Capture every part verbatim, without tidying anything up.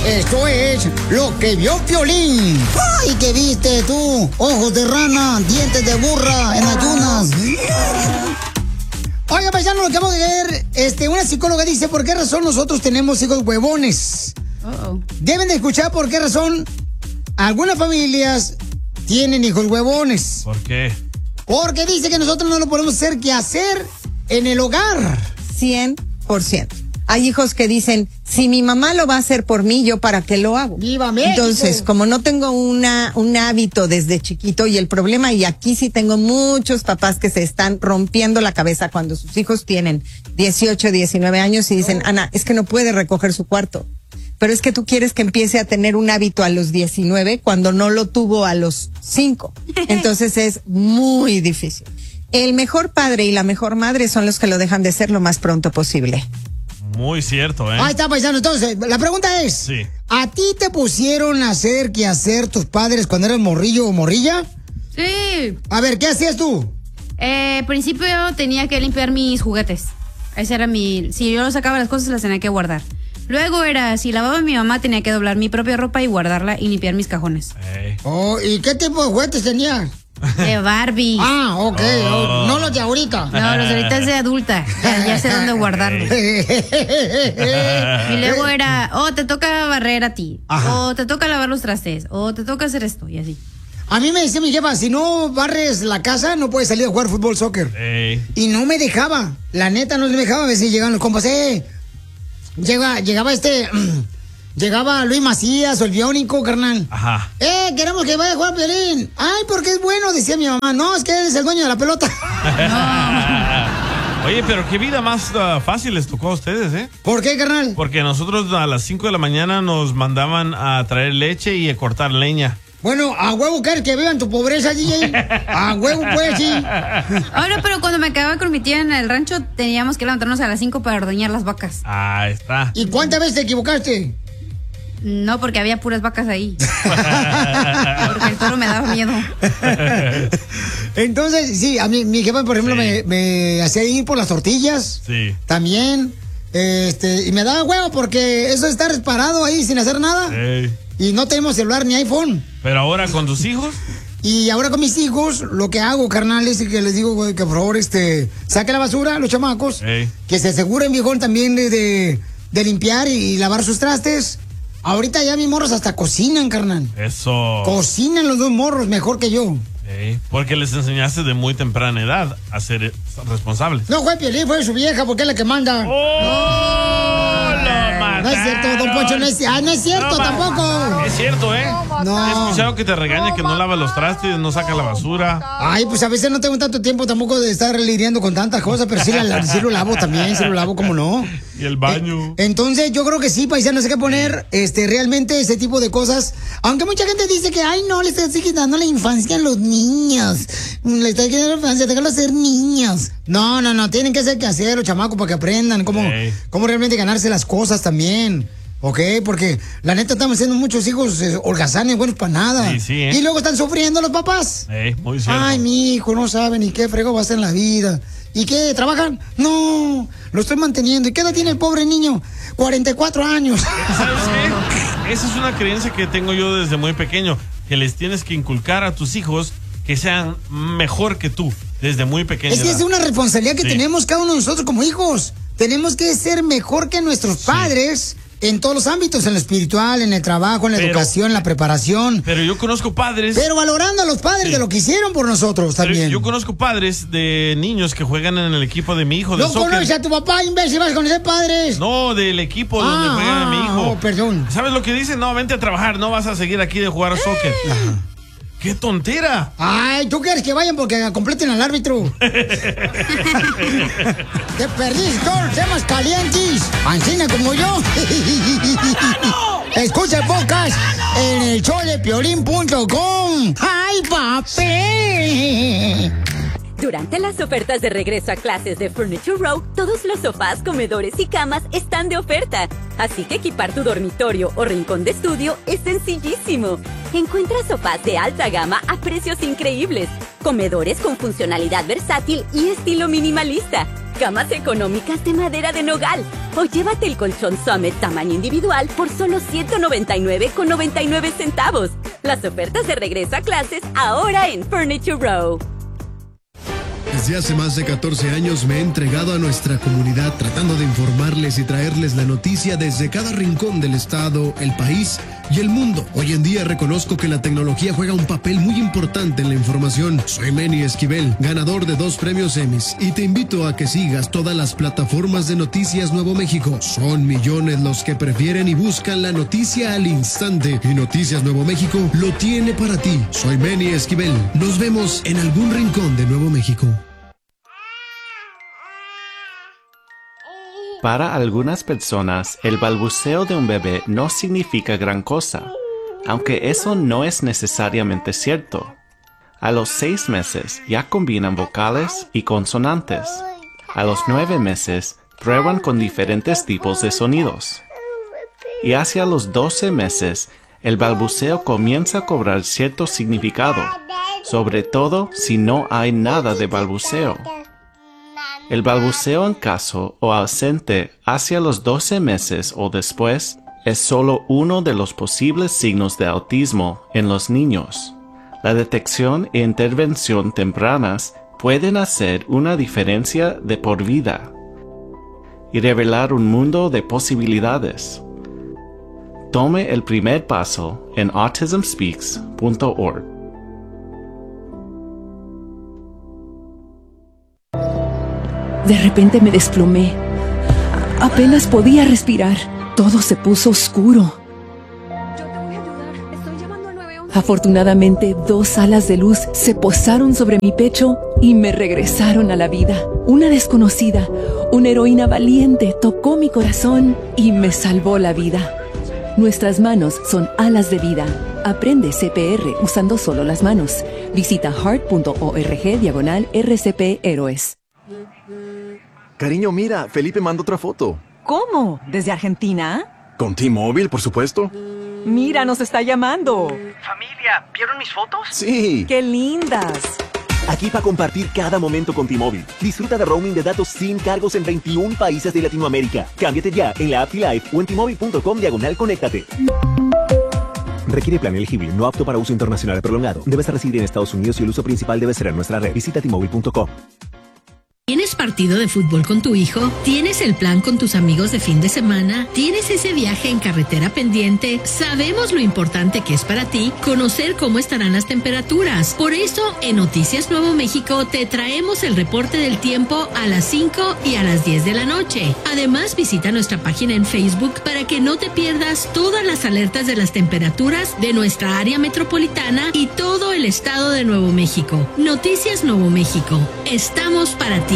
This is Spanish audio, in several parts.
Esto es lo que vio Piolín. ¡Ay, qué viste tú! Ojos de rana, dientes de burra en ayunas. Oiga, paisano, lo que vamos a ver, este, una psicóloga dice por qué razón nosotros tenemos hijos huevones. Uh-oh. Deben de escuchar por qué razón algunas familias tienen hijos huevones. ¿Por qué? Porque dice que nosotros no lo podemos hacer que hacer en el hogar. cien por ciento. Hay hijos que dicen, si mi mamá lo va a hacer por mí, ¿yo para qué lo hago? ¡Viva México! Entonces, como no tengo una un hábito desde chiquito, y el problema, y aquí sí tengo muchos papás que se están rompiendo la cabeza cuando sus hijos tienen dieciocho, diecinueve años y dicen, Ana, es que no puede recoger su cuarto. Pero es que tú quieres que empiece a tener un hábito a los diecinueve cuando no lo tuvo a los cinco. Entonces es muy difícil. El mejor padre y la mejor madre son los que lo dejan de ser lo más pronto posible. Muy cierto, ¿eh? Ahí está, paisano. Entonces, la pregunta es, sí. ¿a ti te pusieron a hacer qué hacer tus padres cuando eras morrillo o morrilla? Sí. A ver, ¿qué hacías tú? Eh, al principio tenía que limpiar mis juguetes. Ese era mi... Si yo sacaba las cosas, las tenía que guardar. Luego era, si lavaba a mi mamá, tenía que doblar mi propia ropa y guardarla y limpiar mis cajones. Hey. Oh, ¿y qué tipo de juguetes tenías? De Barbie. Ah, ok. Oh. No los de ahorita. No, los de ahorita es de adulta. Ya, ya sé dónde guardarlos. Y luego era, oh, te toca barrer a ti. Ajá. O te toca lavar los trastes. O te toca hacer esto y así. A mí me decía mi jefa, si no barres la casa, no puedes salir a jugar fútbol, soccer. Hey. Y no me dejaba. La neta no me dejaba. A veces llegaban los compas, eh. Llega, llegaba este... Llegaba Luis Macías o el Biónico, carnal. Ajá. Eh, queremos que vaya a jugar Piolín. Ay, porque es bueno, decía mi mamá. No, es que eres el dueño de la pelota. No. Oye, pero qué vida más uh, fácil les tocó a ustedes, ¿eh? ¿Por qué, carnal? Porque nosotros a las cinco de la mañana nos mandaban a traer leche y a cortar leña. Bueno, a huevo quieres que vivan tu pobreza, D J. A huevo, pues, sí. Ahora, pero cuando me quedaba con mi tía en el rancho, teníamos que levantarnos a las cinco para ordeñar las vacas. Ah, está. ¿Y cuántas veces te equivocaste? No, porque había puras vacas ahí. Porque el toro me daba miedo. Entonces, sí, a mí, mi jefa, por ejemplo, sí. me, me hacía ir por las tortillas. Sí. También. Este, y me daba huevo porque eso de estar parado ahí sin hacer nada. Sí. Y no tenemos celular ni iPhone. Pero ahora con tus hijos. Y ahora con mis hijos, lo que hago, carnal, es que les digo, güey, que por favor, este, saque la basura, los chamacos. Sí. Que se aseguren, viejón, también de, de, de limpiar y, y lavar sus trastes. Ahorita ya mis morros hasta cocinan, carnal. Eso. Cocinan los dos morros mejor que yo. Sí, porque les enseñaste de muy temprana edad a ser responsables. No fue Piolín, fue su vieja, porque es la que manda. ¡Oh! Lo mataron. No es cierto, don Poncho, no es, ah, no es cierto no, tampoco. Es cierto, ¿eh? No. He escuchado que te regaña que no lava los trastes, no saca la basura. Ay, pues a veces no tengo tanto tiempo tampoco de estar lidiando con tantas cosas, pero sí, la, sí lo lavo también, sí lo lavo, ¿cómo no? Y el baño. Eh, entonces yo creo que sí, paisano, hay que poner este, realmente ese tipo de cosas. Aunque mucha gente dice que, ay, no, le estás quitando la infancia a los niños. Le estás quitando la infancia, déjalo ser niños. No, no, no, tienen que hacer que hacer los chamacos para que aprendan cómo, hey. cómo realmente ganarse las cosas también. ¿Ok? Porque la neta estamos haciendo muchos hijos eh, holgazanes, buenos para nada. Sí, sí, ¿eh? Y luego están sufriendo los papás. Hey, muy cierto. Ay, mi hijo, no sabe ni qué frego va a hacer en la vida. ¿Y qué? ¿Trabajan? No, lo estoy manteniendo. ¿Y qué edad tiene el pobre niño? cuarenta y cuatro años. ¿Sabes qué? Esa es una creencia que tengo yo desde muy pequeño, que les tienes que inculcar a tus hijos que sean mejor que tú, desde muy pequeños. Es que es una responsabilidad que sí. tenemos cada uno de nosotros como hijos. Tenemos que ser mejor que nuestros sí. padres. En todos los ámbitos, en lo espiritual, en el trabajo, en la pero, educación, en la preparación. Pero yo conozco padres... Pero valorando a los padres sí. de lo que hicieron por nosotros pero también. Yo conozco padres de niños que juegan en el equipo de mi hijo de ¿No soccer. conoces a tu papá, imbécil? ¿Vas a conocer padres? No, del equipo ah, donde juega ah, mi hijo. Oh, perdón. ¿Sabes lo que dicen? No, vente a trabajar, no vas a seguir aquí de jugar a soccer. Ajá. ¡Qué tontera! Ay, ¿tú quieres que vayan porque completen al árbitro? Te perdiste todos los temas calientes. Ancina como yo. Escucha el podcast en el show de piolín punto com. ¡Ay, papi! Durante las ofertas de regreso a clases de Furniture Row, todos los sofás, comedores y camas están de oferta. Así que equipar tu dormitorio o rincón de estudio es sencillísimo. Encuentra sofás de alta gama a precios increíbles, comedores con funcionalidad versátil y estilo minimalista, camas económicas de madera de nogal. O llévate el colchón Summit tamaño individual por solo ciento noventa y nueve con noventa y nueve centavos. Las ofertas de regreso a clases ahora en Furniture Row. Desde hace más de catorce años me he entregado a nuestra comunidad tratando de informarles y traerles la noticia desde cada rincón del estado, el país y el mundo. Hoy en día reconozco que la tecnología juega un papel muy importante en la información. Soy Manny Esquivel, ganador de dos premios Emmys, y te invito a que sigas todas las plataformas de Noticias Nuevo México. Son millones los que prefieren y buscan la noticia al instante, y Noticias Nuevo México lo tiene para ti. Soy Manny Esquivel. Nos vemos en algún rincón de Nuevo México. Para algunas personas, el balbuceo de un bebé no significa gran cosa, aunque eso no es necesariamente cierto. A los seis meses ya combinan vocales y consonantes. A los nueve meses prueban con diferentes tipos de sonidos. Y hacia los doce meses, el balbuceo comienza a cobrar cierto significado, sobre todo si no hay nada de balbuceo. El balbuceo en caso o ausente hacia los doce meses o después es solo uno de los posibles signos de autismo en los niños. La detección e intervención tempranas pueden hacer una diferencia de por vida y revelar un mundo de posibilidades. Tome el primer paso en autism speaks punto org. De repente me desplomé. A- apenas podía respirar. Todo se puso oscuro. Yo te voy a ayudar. Estoy llamando al nueve once. Afortunadamente, dos alas de luz se posaron sobre mi pecho y me regresaron a la vida. Una desconocida, una heroína valiente, tocó mi corazón y me salvó la vida. Nuestras manos son alas de vida. Aprende C P R usando solo las manos. Visita heart punto org diagonal R C P Héroes. Cariño, mira, Felipe mandó otra foto. ¿Cómo? ¿Desde Argentina? Con T-Mobile, por supuesto. Mira, nos está llamando. Familia, ¿vieron mis fotos? Sí. ¡Qué lindas! Aquí para compartir cada momento con T-Mobile. Disfruta de roaming de datos sin cargos en veintiún países de Latinoamérica. Cámbiate ya en la app T-Life o en T-Mobile punto com diagonal conéctate. Requiere plan elegible, no apto para uso internacional prolongado. Debes residir en Estados Unidos y el uso principal debe ser en nuestra red. Visita T Mobile punto com. ¿Tienes partido de fútbol con tu hijo? ¿Tienes el plan con tus amigos de fin de semana? ¿Tienes ese viaje en carretera pendiente? Sabemos lo importante que es para ti conocer cómo estarán las temperaturas. Por eso, en Noticias Nuevo México te traemos el reporte del tiempo a las cinco y a las diez de la noche. Además, visita nuestra página en Facebook para que no te pierdas todas las alertas de las temperaturas de nuestra área metropolitana y todo el estado de Nuevo México. Noticias Nuevo México. Estamos para ti.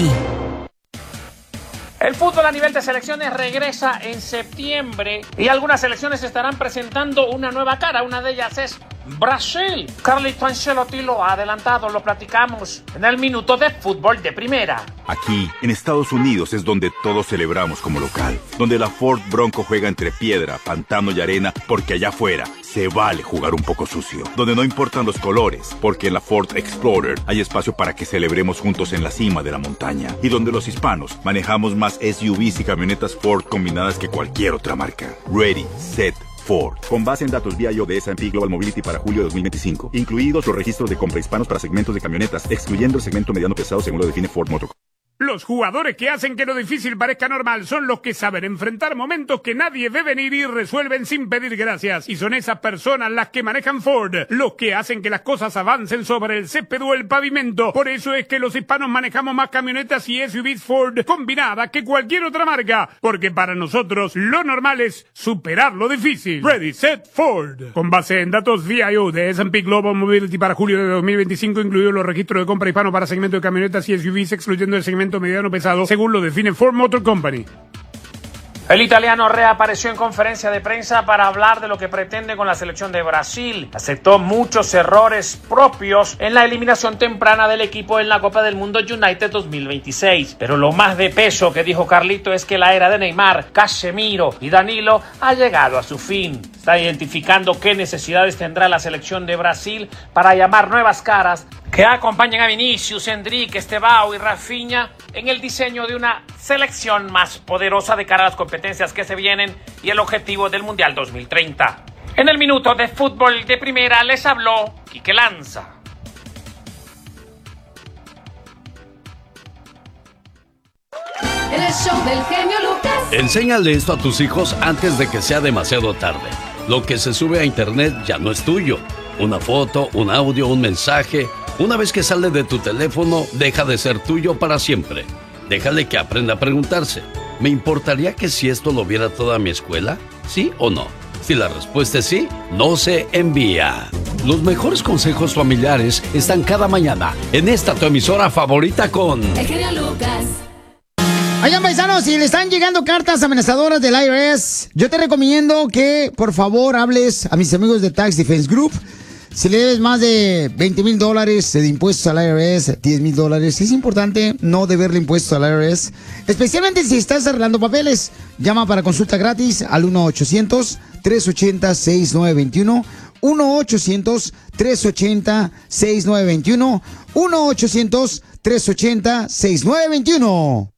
El fútbol a nivel de selecciones regresa en septiembre y algunas selecciones estarán presentando una nueva cara. Una de ellas es Brasil. Carlito Ancelotti lo ha adelantado, lo platicamos en el minuto de fútbol de primera. Aquí, en Estados Unidos, es donde todos celebramos como local, donde la Ford Bronco juega entre piedra, pantano y arena, porque allá afuera se vale jugar un poco sucio, donde no importan los colores, porque en la Ford Explorer hay espacio para que celebremos juntos en la cima de la montaña, y donde los hispanos manejamos más S U Vs y camionetas Ford combinadas que cualquier otra marca. Ready, set, Ford. Con base en datos V I O de S and P Global Mobility para julio de dos mil veinticinco, incluidos los registros de compra hispanos para segmentos de camionetas, excluyendo el segmento mediano pesado según lo define Ford Motor. Los jugadores que hacen que lo difícil parezca normal son los que saben enfrentar momentos que nadie ve venir y resuelven sin pedir gracias. Y son esas personas las que manejan Ford, los que hacen que las cosas avancen sobre el césped o el pavimento. Por eso es que los hispanos manejamos más camionetas y S U Vs Ford combinadas que cualquier otra marca. Porque para nosotros lo normal es superar lo difícil. Ready, set, Ford. Con base en datos V I O de S and P Global Mobility para julio de dos mil veinticinco, incluidos los registros de compra hispano para segmento de camionetas y S U Vs, excluyendo el segmento mediano pesado, según lo define Ford Motor Company. El italiano reapareció en conferencia de prensa para hablar de lo que pretende con la selección de Brasil. Aceptó muchos errores propios en la eliminación temprana del equipo en la Copa del Mundo United dos mil veintiséis. Pero lo más de peso que dijo Carlito es que la era de Neymar, Casemiro y Danilo ha llegado a su fin. Está identificando qué necesidades tendrá la selección de Brasil para llamar nuevas caras que acompañen a Vinicius, Enrique, Estebao y Rafinha en el diseño de una selección más poderosa de cara a las competencias que se vienen y el objetivo del Mundial dos mil treinta. En el minuto de fútbol de primera les habló Quique Lanza. El show del genio Lucas. Enséñale esto a tus hijos antes de que sea demasiado tarde. Lo que se sube a internet ya no es tuyo. Una foto, un audio, un mensaje. Una vez que sale de tu teléfono, deja de ser tuyo para siempre. Déjale que aprenda a preguntarse: ¿me importaría que si esto lo viera toda mi escuela? ¿Sí o no? Si la respuesta es sí, no se envía. Los mejores consejos familiares están cada mañana en esta tu emisora favorita con El genio Lucas. Oigan, paisanos, si le están llegando cartas amenazadoras del I R S, yo te recomiendo que, por favor, hables a mis amigos de Tax Defense Group. Si le debes más de veinte mil dólares de impuestos al I R S, diez mil dólares, es importante no deberle impuestos al I R S, especialmente si estás arreglando papeles. Llama para consulta gratis al uno ochocientos, tres ochenta, sesenta y nueve veintiuno, uno ochocientos, tres ochenta, sesenta y nueve veintiuno, uno ochocientos, tres ochenta, sesenta y nueve veintiuno.